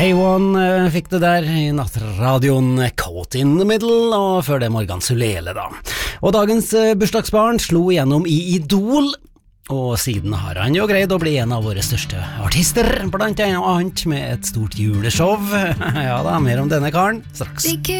A1 fikk det der I nattradioen Caught in the Middle, og før det Morgan Sulele da. Og dagens bursdagsbarn slo igjennom I Idol, og siden har han jo greid å bli en av våre største artister, blant annet med et stort juleshow. Ja da, mer om denne karen straks.